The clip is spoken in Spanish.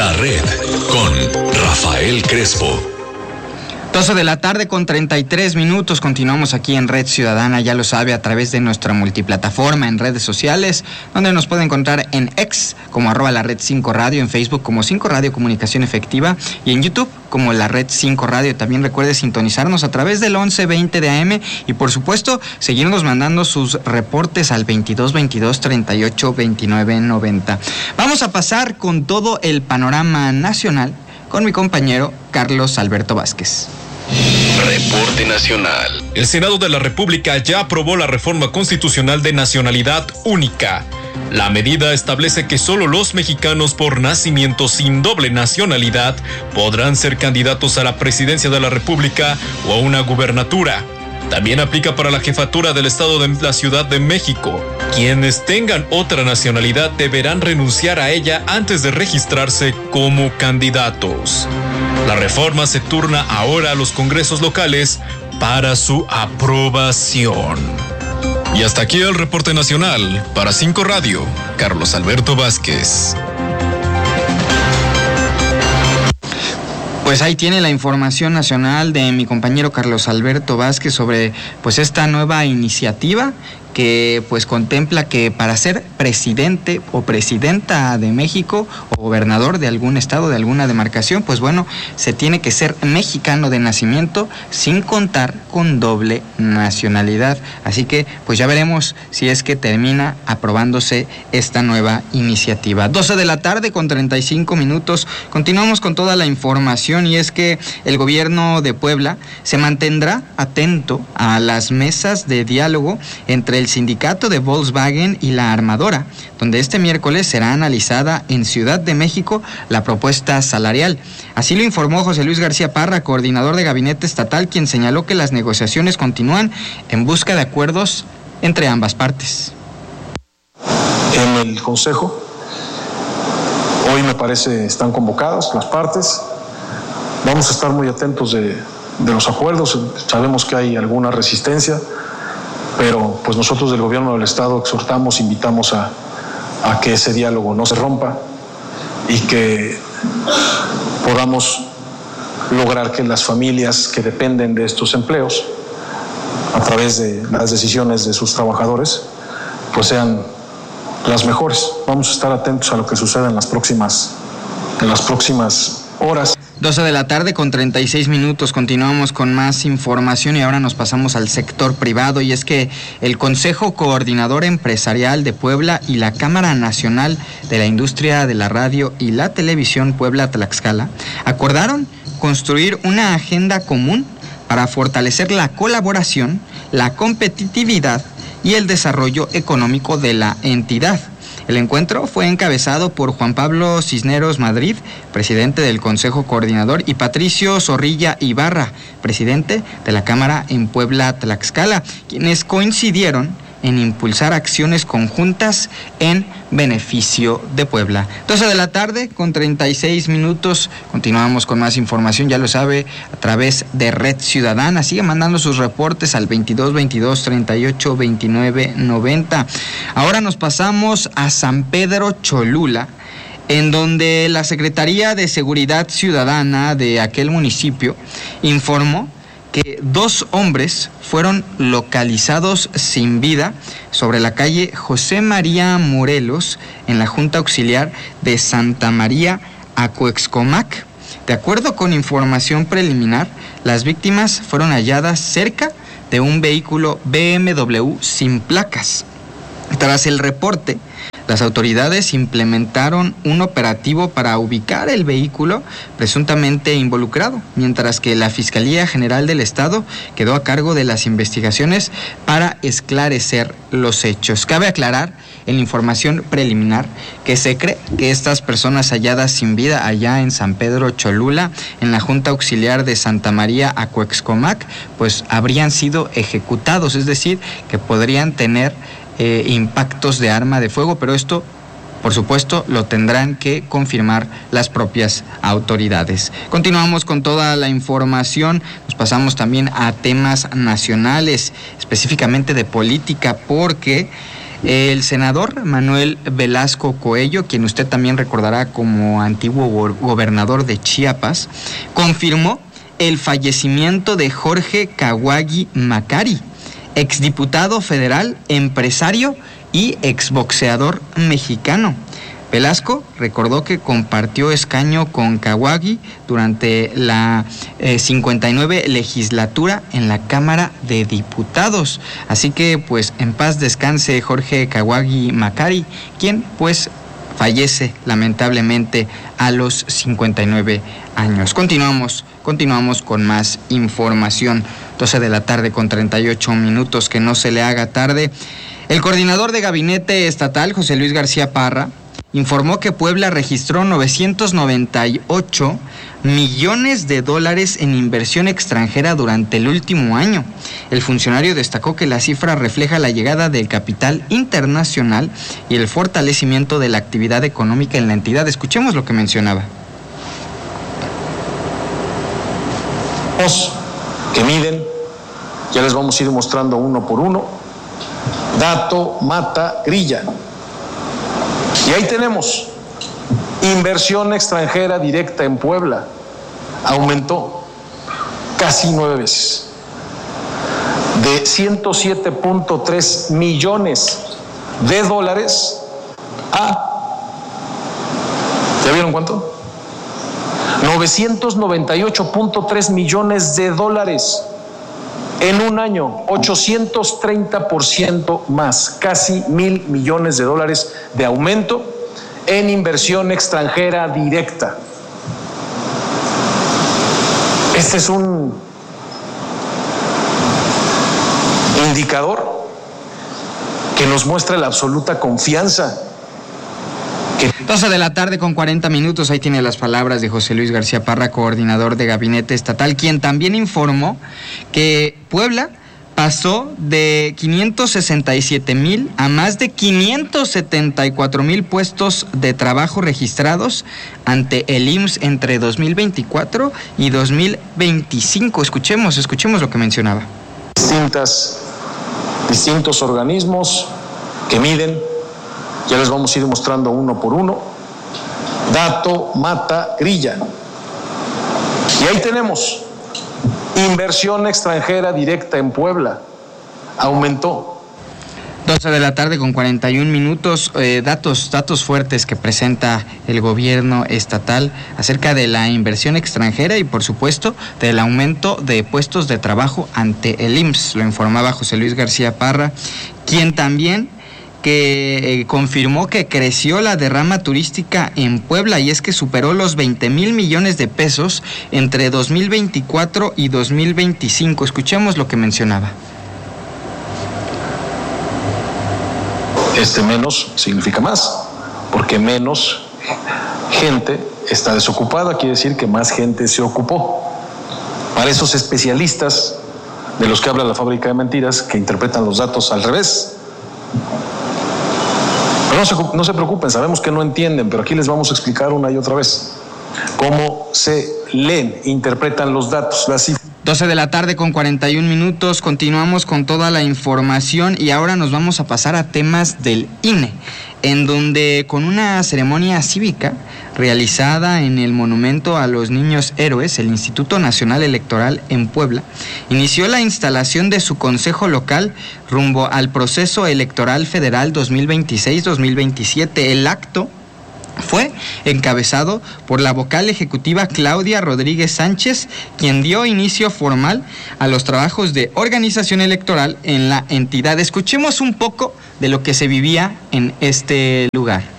La Red con Rafael Crespo. 12 de la tarde con 33 minutos. Continuamos aquí en Red Ciudadana, ya lo sabe, a través de nuestra multiplataforma en redes sociales, donde nos puede encontrar en X como @la Red 5 Radio, en Facebook como 5 Radio Comunicación Efectiva y en YouTube como la Red 5 Radio. También recuerde sintonizarnos a través del 1120 de AM y por supuesto seguirnos mandando sus reportes al 2222 38 29 90. Vamos a pasar con todo el panorama nacional con mi compañero Carlos Alberto Vázquez. Reporte Nacional. El Senado de la República ya aprobó la reforma constitucional de nacionalidad única. La medida establece que solo los mexicanos por nacimiento sin doble nacionalidad podrán ser candidatos a la presidencia de la República o a una gubernatura. También aplica para la jefatura del Estado de la Ciudad de México. Quienes tengan otra nacionalidad deberán renunciar a ella antes de registrarse como candidatos. La reforma se turna ahora a los congresos locales para su aprobación. Y hasta aquí el reporte nacional. Para 5 Radio, Carlos Alberto Vázquez. Pues ahí tiene la información nacional de mi compañero Carlos Alberto Vázquez sobre pues esta nueva iniciativa que pues contempla que para ser presidente o presidenta de México o gobernador de algún estado, de alguna demarcación, pues bueno, se tiene que ser mexicano de nacimiento sin contar con doble nacionalidad. Así que pues ya veremos si es que termina aprobándose esta nueva iniciativa. 12 de la tarde con 35 minutos. Continuamos con toda la información y es que el gobierno de Puebla se mantendrá atento a las mesas de diálogo entre el sindicato de Volkswagen y la armadora, donde este miércoles será analizada en Ciudad de México la propuesta salarial. Así lo informó José Luis García Parra, coordinador de gabinete estatal, quien señaló que las negociaciones continúan en busca de acuerdos entre ambas partes. En el Consejo, hoy me parece están convocadas las partes. Vamos a estar muy atentos de los acuerdos. Sabemos que hay alguna resistencia, pero pues nosotros del gobierno del Estado exhortamos, invitamos a que ese diálogo no se rompa y que podamos lograr que las familias que dependen de estos empleos, a través de las decisiones de sus trabajadores, pues sean las mejores. Vamos a estar atentos a lo que suceda en las próximas horas. 12 de la tarde con 36 minutos. Continuamos con más información y ahora nos pasamos al sector privado, y es que el Consejo Coordinador Empresarial de Puebla y la Cámara Nacional de la Industria de la Radio y la Televisión Puebla-Tlaxcala acordaron construir una agenda común para fortalecer la colaboración, la competitividad y el desarrollo económico de la entidad. El encuentro fue encabezado por Juan Pablo Cisneros Madrid, presidente del Consejo Coordinador, y Patricio Zorrilla Ibarra, presidente de la Cámara en Puebla-Tlaxcala, quienes coincidieron en impulsar acciones conjuntas en beneficio de Puebla. 12 de la tarde con 36 minutos. Continuamos con más información, ya lo sabe, a través de Red Ciudadana. Sigue mandando sus reportes al 2222 38 29 90. Ahora nos pasamos a San Pedro Cholula, en donde la Secretaría de Seguridad Ciudadana de aquel municipio informó que 2 hombres fueron localizados sin vida sobre la calle José María Morelos en la Junta Auxiliar de Santa María Acoexcomac. De acuerdo con información preliminar, las víctimas fueron halladas cerca de un vehículo BMW sin placas. Tras el reporte, las autoridades implementaron un operativo para ubicar el vehículo presuntamente involucrado, mientras que la Fiscalía General del Estado quedó a cargo de las investigaciones para esclarecer los hechos. Cabe aclarar en la información preliminar que se cree que estas personas halladas sin vida allá en San Pedro Cholula, en la Junta Auxiliar de Santa María Acoexcomac, pues habrían sido ejecutados, es decir, que podrían tener impactos de arma de fuego, pero esto, por supuesto, lo tendrán que confirmar las propias autoridades. Continuamos con toda la información, nos pasamos también a temas nacionales, específicamente de política, porque El senador Manuel Velasco Coello, quien usted también recordará como antiguo gobernador de Chiapas, confirmó el fallecimiento de Jorge Kawagi Macari, exdiputado federal, empresario y exboxeador mexicano. Velasco recordó que compartió escaño con Kawagi durante la 59 legislatura en la Cámara de Diputados. Así que, pues, en paz descanse Jorge Kawagi Macari, quien, pues, fallece lamentablemente a los 59 años. Continuamos con más información. 12 de la tarde con 38 minutos, que no se le haga tarde. El coordinador de gabinete estatal, José Luis García Parra, informó que Puebla registró 998 millones de dólares en inversión extranjera durante el último año. El funcionario destacó que la cifra refleja la llegada del capital internacional y el fortalecimiento de la actividad económica en la entidad. Escuchemos lo que mencionaba. Que miden, ya les vamos a ir mostrando uno por uno. Dato, mata, grilla. Y ahí tenemos, inversión extranjera directa en Puebla, aumentó casi 9 veces, de 107.3 millones de dólares a, ¿ya vieron cuánto? 998.3 millones de dólares en un año, 830% más, casi 1,000 millones de dólares de aumento en inversión extranjera directa. Este es un indicador que nos muestra la absoluta confianza. 12 de la tarde con 40 minutos, ahí tiene las palabras de José Luis García Parra, coordinador de gabinete estatal, quien también informó que Puebla pasó de 567,000 a más de 574,000 puestos de trabajo registrados ante el IMSS entre 2024 y 2025. Escuchemos lo que mencionaba. Distintos organismos que miden, ya les vamos a ir mostrando uno por uno. Dato, mata, grilla. Y ahí tenemos, inversión extranjera directa en Puebla, aumentó. 12 de la tarde con 41 minutos, datos fuertes que presenta el gobierno estatal acerca de la inversión extranjera y, por supuesto, del aumento de puestos de trabajo ante el IMSS. Lo informaba José Luis García Parra, quien también confirmó que creció la derrama turística en Puebla, y es que superó los 20,000 millones de pesos entre 2024 y 2025. Escuchemos lo que mencionaba. Menos significa más, porque menos gente está desocupada, quiere decir que más gente se ocupó. Para esos especialistas de los que habla la fábrica de mentiras, que interpretan los datos al revés. Pero no se preocupen, sabemos que no entienden, pero aquí les vamos a explicar una y otra vez cómo se leen, interpretan los datos, las cifras. 12 de la tarde con 41 minutos, continuamos con toda la información y ahora nos vamos a pasar a temas del INE, en donde con una ceremonia cívica realizada en el Monumento a los Niños Héroes, el Instituto Nacional Electoral en Puebla inició la instalación de su consejo local rumbo al proceso electoral federal 2026-2027. El acto fue encabezado por la vocal ejecutiva Claudia Rodríguez Sánchez, quien dio inicio formal a los trabajos de organización electoral en la entidad. Escuchemos un poco de lo que se vivía en este lugar.